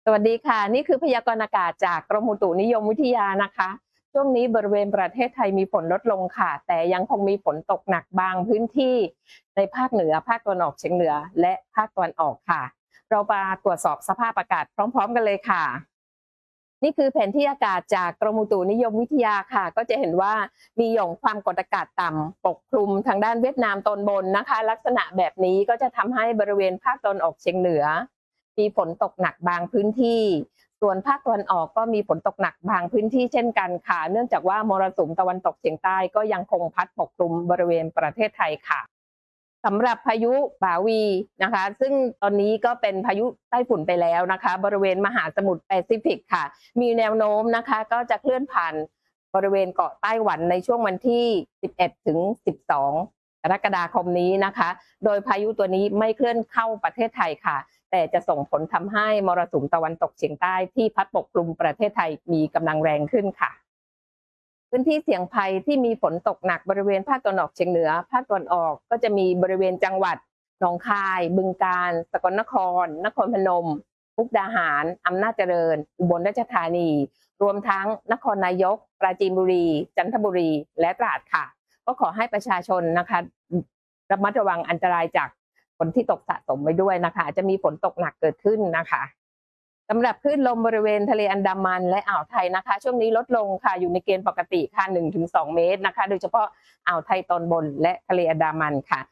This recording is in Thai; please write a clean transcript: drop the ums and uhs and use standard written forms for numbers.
สวัสดีค่ะนี่คือพยากรณ์อากาศจากกรมอุตุนิยมวิทยานะคะช่วงนี้บริเวณประเทศไทยมีฝนลดลงค่ะแต่ยังคงมีฝนตกหนักบางพื้นที่ในภาคเหนือภาคตะวันออกเฉียงเหนือและภาคตะวันออกค่ะเรามาตรวจสอบสภาพอากาศพร้อมๆกันเลยค่ะนี่คือแผนที่อากาศจากกรมอุตุนิยมวิทยาค่ะก็จะเห็นว่ามีหย่อมความกดอากาศต่ำปกคลุมทางด้านเวียดนามตอนบนนะคะลักษณะแบบนี้ก็จะทำให้บริเวณภาคตะวันออกเฉียงเหนือมีฝนตกหนักบางพื้นที่ส่วนภาคตะวันออกก็มีฝนตกหนักบางพื้นที่เช่นกันค่ะเนื่องจากว่ามรสุมตะวันตกเฉียงใต้ก็ยังคงพัดปกคลุมบริเวณประเทศไทยค่ะสำหรับพายุบาวีนะคะซึ่งตอนนี้ก็เป็นพายุไต้ฝุ่นไปแล้วนะคะบริเวณมหาสมุทรแปซิฟิกค่ะมีแนวโน้มนะคะก็จะเคลื่อนผ่านบริเวณเกาะไต้หวันในช่วงวันที่11ถึง12กรกฎาคมนี้นะคะโดยพายุตัวนี้ไม่เคลื่อนเข้าประเทศไทยค่ะแต่จะส่งผลทำให้มรสุมตะวันตกเฉียงใต้ที่พัดปกคลุมประเทศไทยมีกำลังแรงขึ้นค่ะ พื้นที่เสี่ยงภัยที่มีฝนตกหนักบริเวณภาคตะวันออกเฉียงเหนือภาคตะวันออกก็จะมีบริเวณจังหวัดหนองคายบึงกาฬสกลนครนครพนมมุกดาหารอำนาจเจริญอุบลราชธานีรวมทั้งนครนายกปราจีนบุรีจันทบุรีและตราดค่ะก็ขอให้ประชาชนนะคะระมัดระวังอันตรายจากฝนที่ตกสะสมไว้ด้วยนะคะจะมีฝนตกหนักเกิดขึ้นนะคะสำหรับคลื่นลมบริเวณทะเลอันดามันและอ่าวไทยนะคะช่วงนี้ลดลงค่ะอยู่ในเกณฑ์ปกติค่ะ1-2 เมตรนะคะโดยเฉพาะอ่าวไทยตอนบนและทะเลอันดามันค่ะ